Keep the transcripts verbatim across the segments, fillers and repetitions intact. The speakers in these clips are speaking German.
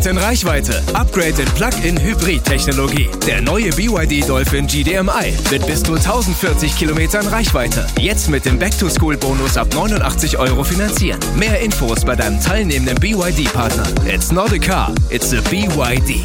In Reichweite. Upgraded Plug-in-Hybrid-Technologie. Der neue B Y D Dolphin G D M I mit bis zu tausendvierzig Kilometern Reichweite. Jetzt mit dem Back-to-School-Bonus ab neunundachtzig Euro finanzieren. Mehr Infos bei deinem teilnehmenden B Y D-Partner. It's not a car, it's a B Y D.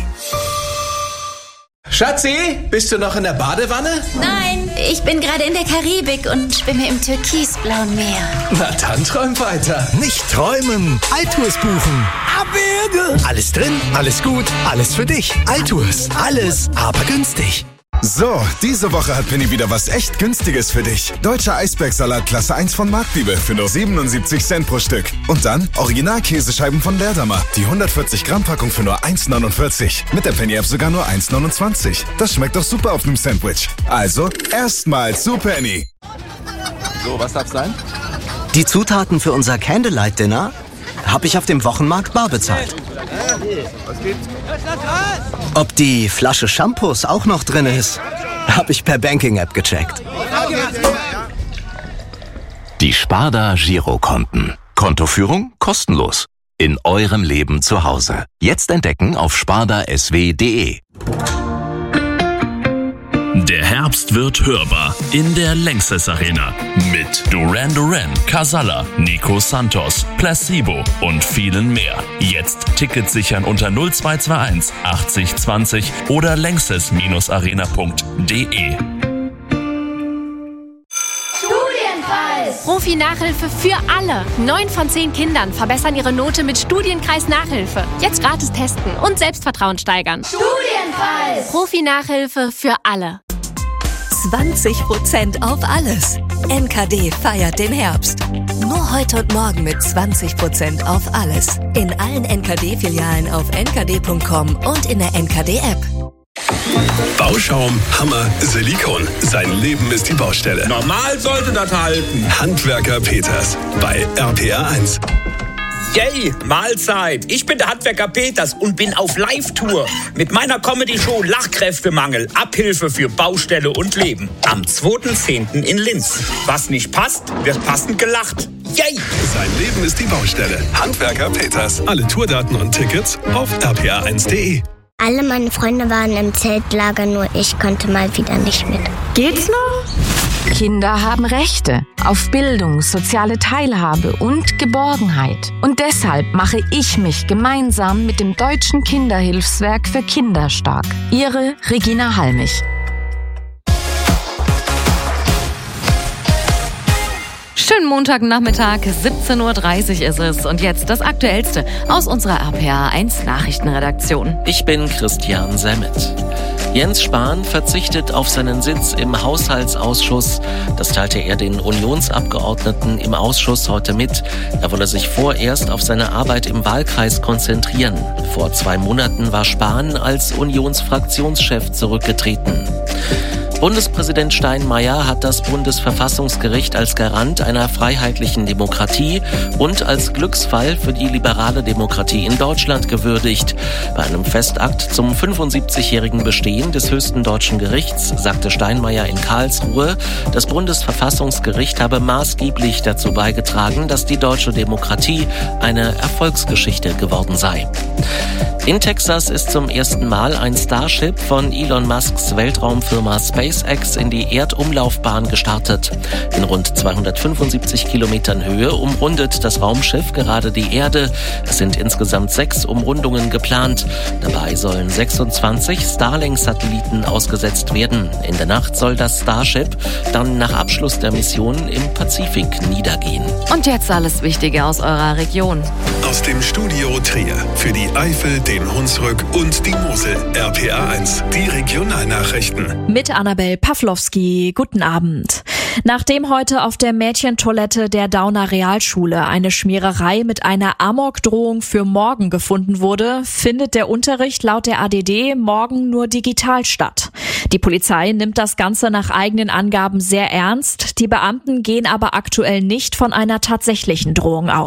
Schatzi, bist du noch in der Badewanne? Nein, ich bin gerade in der Karibik und schwimme im türkisblauen Meer. Na dann träum weiter. Nicht träumen, Altours buchen. Abwürge. Alles drin, alles gut, alles für dich. Altours, alles, aber günstig. So, diese Woche hat Penny wieder was echt Günstiges für dich. Deutscher Eisbergsalat Klasse eins von Marktliebe für nur siebenundsiebzig Cent pro Stück. Und dann Original-Käsescheiben von Leerdammer. Die hundertvierzig Gramm Packung für nur eins neunundvierzig. Mit der Penny-App sogar nur eins neunundzwanzig. Das schmeckt doch super auf einem Sandwich. Also, erstmal zu Penny. So, was darf's sein? Die Zutaten für unser Candlelight-Dinner habe ich auf dem Wochenmarkt bar bezahlt. Was gibt's? Ob die Flasche Shampoos auch noch drin ist, habe ich per Banking-App gecheckt. Die Sparda Girokonten. Kontoführung kostenlos. In eurem Leben zu Hause. Jetzt entdecken auf sparda s w punkt d e. Der Herbst wird hörbar in der Lanxess Arena mit Duran Duran, Casalla, Nico Santos, Placebo und vielen mehr. Jetzt Tickets sichern unter null zwei zwei eins achtzig zwanzig oder lanxess arena punkt d e. Studienkreis! Profi-Nachhilfe für alle. Neun von zehn Kindern verbessern ihre Note mit Studienkreis Nachhilfe. Jetzt gratis testen und Selbstvertrauen steigern. Studienkreis! Profi-Nachhilfe für alle. zwanzig Prozent auf alles. N K D feiert den Herbst. Nur heute und morgen mit zwanzig Prozent auf alles. In allen N K D-Filialen auf n k d punkt com und in der N K D-App. Bauschaum, Hammer, Silikon. Sein Leben ist die Baustelle. Normal sollte das halten. Handwerker Peters bei R P R eins. Yay, Mahlzeit. Ich bin der Handwerker Peters und bin auf Live-Tour mit meiner Comedy-Show Lachkräftemangel, Abhilfe für Baustelle und Leben. Am zweiten zehnten in Linz. Was nicht passt, wird passend gelacht. Yay! Sein Leben ist die Baustelle. Handwerker Peters. Alle Tourdaten und Tickets auf r p r eins punkt d e. Alle meine Freunde waren im Zeltlager, nur ich konnte mal wieder nicht mit. Geht's noch? Kinder haben Rechte auf Bildung, soziale Teilhabe und Geborgenheit. Und deshalb mache ich mich gemeinsam mit dem Deutschen Kinderhilfswerk für Kinder stark. Ihre Regina Halmich. Schönen Montagnachmittag, siebzehn Uhr dreißig ist es. Und jetzt das Aktuellste aus unserer R P R eins Nachrichtenredaktion. Ich bin Christian Semmet. Jens Spahn verzichtet auf seinen Sitz im Haushaltsausschuss. Das teilte er den Unionsabgeordneten im Ausschuss heute mit. Er wolle sich vorerst auf seine Arbeit im Wahlkreis konzentrieren. Vor zwei Monaten war Spahn als Unionsfraktionschef zurückgetreten. Bundespräsident Steinmeier hat das Bundesverfassungsgericht als Garant einer freiheitlichen Demokratie und als Glücksfall für die liberale Demokratie in Deutschland gewürdigt. Bei einem Festakt zum fünfundsiebzigjährigen Bestehen des höchsten deutschen Gerichts sagte Steinmeier in Karlsruhe, das Bundesverfassungsgericht habe maßgeblich dazu beigetragen, dass die deutsche Demokratie eine Erfolgsgeschichte geworden sei. In Texas ist zum ersten Mal ein Starship von Elon Musks Weltraumfirma SpaceX in die Erdumlaufbahn gestartet. In rund zweihundertfünfundsiebzig Kilometern Höhe umrundet das Raumschiff gerade die Erde. Es sind insgesamt sechs Umrundungen geplant. Dabei sollen sechsundzwanzig Starlink-Satelliten ausgesetzt werden. In der Nacht soll das Starship dann nach Abschluss der Mission im Pazifik niedergehen. Und jetzt alles Wichtige aus eurer Region. Aus dem Studio Trier für die Eifel, den Hunsrück und die Mosel. R P R eins, die Regionalnachrichten. Mit Annabel Pawlowski. Guten Abend. Nachdem heute auf der Mädchentoilette der Dauner Realschule eine Schmiererei mit einer Amokdrohung für morgen gefunden wurde, findet der Unterricht laut der A D D morgen nur digital statt. Die Polizei nimmt das Ganze nach eigenen Angaben sehr ernst. Die Beamten gehen aber aktuell nicht von einer tatsächlichen Drohung aus.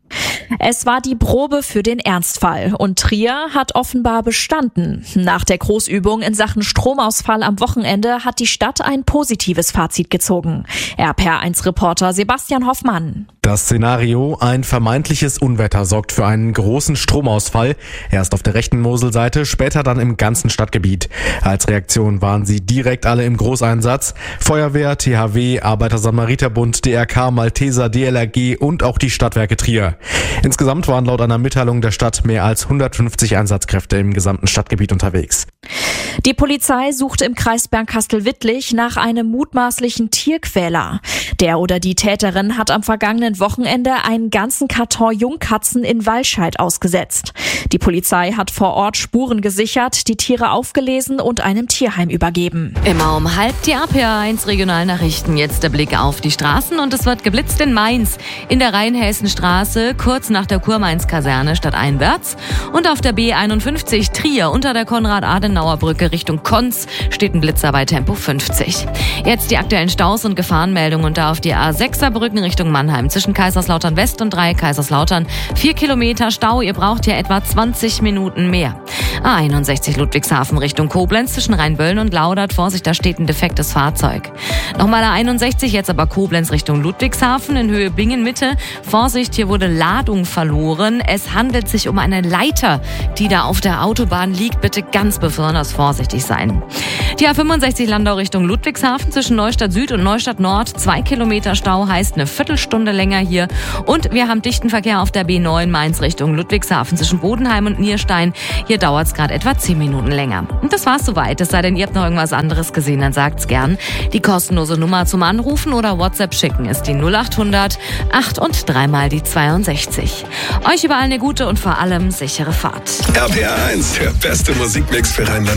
Es war die Probe für den Ernstfall und Trier hat offenbar bestanden. Nach der Großübung in Sachen Stromausfall am Wochenende hat die Stadt ein positives Fazit gezogen. R P R eins Reporter Sebastian Hoffmann. Das Szenario, ein vermeintliches Unwetter, sorgt für einen großen Stromausfall. Erst auf der rechten Moselseite, später dann im ganzen Stadtgebiet. Als Reaktion waren sie direkt alle im Großeinsatz. Feuerwehr, T H W, Arbeiter-Samariter-Bund, D R K, Malteser, D L R G und auch die Stadtwerke Trier. Insgesamt waren laut einer Mitteilung der Stadt mehr als hundertfünfzig Einsatzkräfte im gesamten Stadtgebiet unterwegs. Die Polizei sucht im Kreis Bernkastel-Wittlich nach einem mutmaßlichen Tierquäler. Der oder die Täterin hat am vergangenen Wochenende einen ganzen Karton Jungkatzen in Walscheid ausgesetzt. Die Polizei hat vor Ort Spuren gesichert, die Tiere aufgelesen und einem Tierheim übergeben. Immer um halb die R P R eins Regionalnachrichten. Jetzt der Blick auf die Straßen und es wird geblitzt in Mainz. In der Rheinhessenstraße, kurz nach der Kurmainz-Kaserne stadteinwärts. Und auf der B einundfünfzig Trier unter der Konrad-Adenauer-Brücke Richtung Konz steht ein Blitzer bei Tempo fünfzig. Jetzt die aktuellen Staus und Gefahrenmeldungen und da auf die A sechser Brücken Richtung Mannheim zwischen Kaiserslautern West und drei Kaiserslautern. Vier Kilometer Stau, ihr braucht hier etwa zwanzig Minuten mehr. A einundsechzig Ludwigshafen Richtung Koblenz zwischen Rheinböllen und Laudert. Vorsicht, da steht ein defektes Fahrzeug. Nochmal A einundsechzig, jetzt aber Koblenz Richtung Ludwigshafen in Höhe Bingen-Mitte. Vorsicht, hier wurde Ladung verloren. Es handelt sich um eine Leiter, die da auf der Autobahn liegt. Bitte ganz besonders vorsichtig sein. Die A fünfundsechzig Landau Richtung Ludwigshafen zwischen Neustadt Süd und Neustadt Nord. Zwei Kilometer Stau heißt eine Viertelstunde länger hier. Und wir haben dichten Verkehr auf der B neun Mainz Richtung Ludwigshafen zwischen Bodenheim und Nierstein. Hier dauert es gerade etwa zehn Minuten länger. Und das war's soweit. Es sei denn, ihr habt noch irgendwas anderes gesehen, dann sagt's gern. Die kostenlose Nummer zum Anrufen oder WhatsApp schicken ist die null acht hundert acht und dreimal die zweiundsechzig. Euch überall eine gute und vor allem sichere Fahrt. R P R eins, der beste Musikmix für Rheinland.